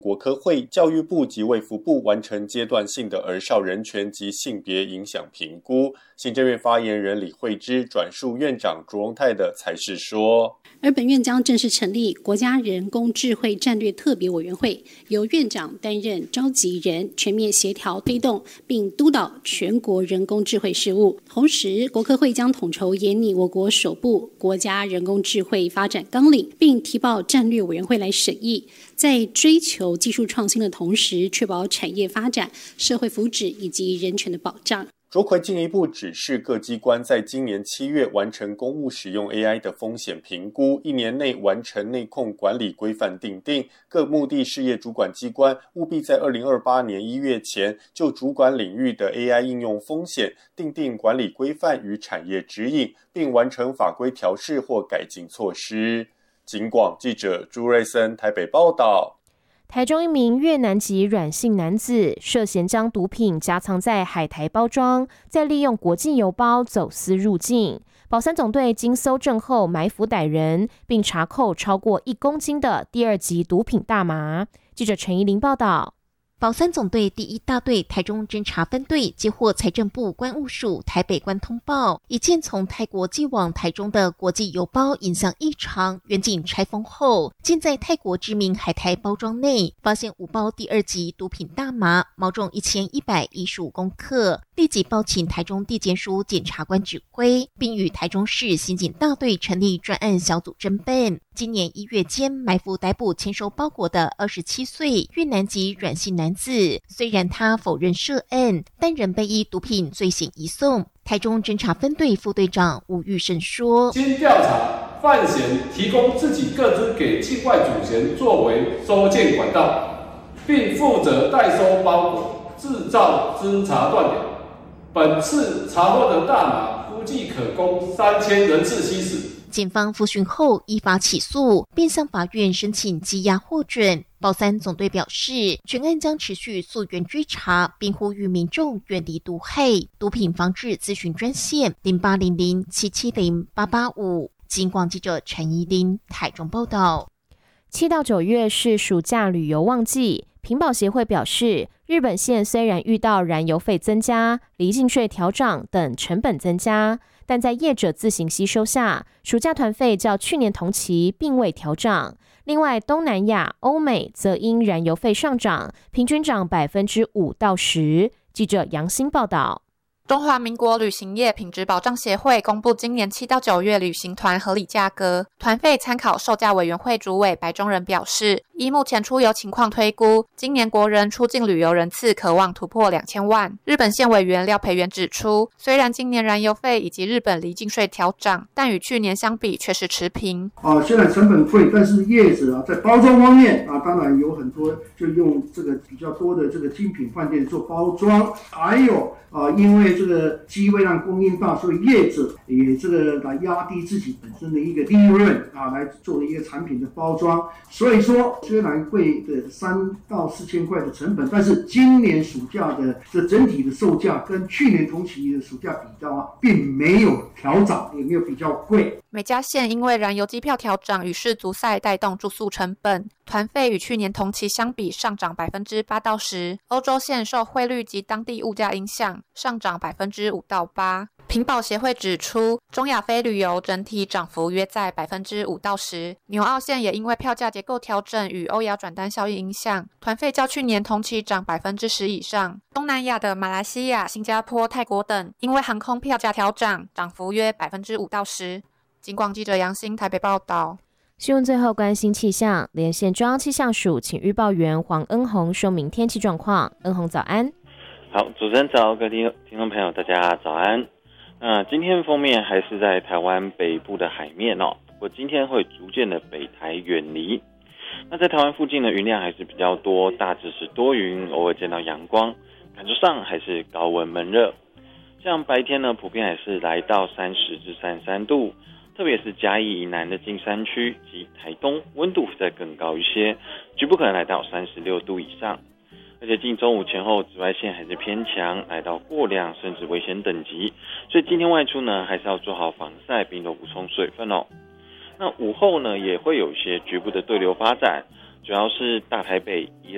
国科会、教育部及卫福部完成阶段性的儿少人权及性别影响评估。行政院发言人李惠芝转述院长卓荣泰的采视说， 而本院将正式成立国家人工智慧战略特别委员会，由院长担任召集人，全面协调推动并督导全国人工智慧事务。同时，国科会将统筹研拟我国首部国家人工智慧发展纲领，并提报战略委员会来审议，在追求技术创新的同时，确保产业发展、社会福祉以及人权的保障。 卓奎进一步指示各机关在今年7月完成公务使用 AI 的风险评估，1年内完成内控管理规范订定。各目的事业主管机关务必在2028年1月前就主管领域的 AI 应用风险订定管理规范与产业指引，并完成法规调试或改进措施。警广记者朱瑞森台北报道。 台中一名越南籍阮姓男子涉嫌将毒品夹藏在海苔包装，再利用国际邮包走私入境。保三总队经搜证后埋伏逮人，并查扣超过1公斤的第2级毒品大麻。记者陈怡玲报道。 保三总队第1大队台中侦查分队接获财政部关务署台北关通报，一件从泰国寄往台中的国际邮包影像异常，远警拆封后，竟在泰国知名海苔包装内发现5包第2级毒品大麻，毛重1115公克，立即报请台中地检署检察官指挥，并与台中市刑警大队成立专案小组侦办。今年1月间埋伏逮捕签收包裹的27岁越南籍阮姓男子，虽然他否认涉案，但仍被依毒品罪嫌移送。台中侦查分队副队长吴玉胜说， 经调查，犯嫌提供自己个资给境外主嫌作为收件管道，并负责代收包裹，制造侦查断点。本次查获的大麻估计可供3000人次吸食。 检方复讯后依法起诉，并向法院申请羁押获准。保三总队表示，全案将持续溯源追查，并呼吁民众远离毒害。毒品防治咨询专线0800770885。警广记者陈怡玲台中报道。 7到9月是暑假旅游旺季，屏保协会表示，日本线虽然遇到燃油费增加、离境税调涨等成本增加，但在业者自行吸收下，暑假团费较去年同期并未调涨。另外，东南亚、欧美则因燃油费上涨，平均涨5%到10%。记者杨欣报道。 中华民国旅行业品质保障协会公布今年7到9月旅行团合理价格，团费参考售价委员会主委白中仁表示，依目前出游情况推估，今年国人出境旅游人次可望突破2000万。日本线委员廖培元指出，虽然今年燃油费以及日本离境税调涨，但与去年相比却是持平。 虽然成本贵，但是业者在包装方面当然有很多就用这个比较多的这个精品饭店做包装，还有因为这个机会让供应大，所以业者也这个来压低自己本身的一个利润来做一个产品的包装。所以说，虽然贵的3到4千块的成本，但是今年暑假的这整体的售价跟去年同期的暑假比较并没有调涨，也没有比较贵。 每家线因为燃油机票调涨与世足赛带动住宿成本，团费与去年同期相比上涨8%到10%。欧洲线受汇率及当地物价影响，上涨5%到8%。屏保协会指出，中亚非旅游整体涨幅约在5%到10%。纽澳线也因为票价结构调整与欧亚转单效应影响，团费较去年同期涨10%以上。东南亚的马来西亚、新加坡、泰国等，因为航空票价调涨，涨幅约5%到10%。警广记者杨欣台北报道。 新闻最后关心气象，连线中央气象署请预报员黄恩宏说明天气状况。恩宏早安。 好，主持人早，各位听众朋友大家早安。今天封面还是在台湾北部的海面不过今天会逐渐的北台远离。那在台湾附近的云量还是比较多，大致是多云，偶尔见到阳光，感受上还是高温闷热。像白天呢，普遍还是来到30至33度，特别是嘉义以南的近山区及台东，温度再更高一些，局部可能来到36度以上。而且近中午前后，紫外线还是偏强，来到过量甚至危险等级，所以今天外出呢，还是要做好防晒，并多补充水分那午后呢，也会有一些局部的对流发展，主要是大台北、宜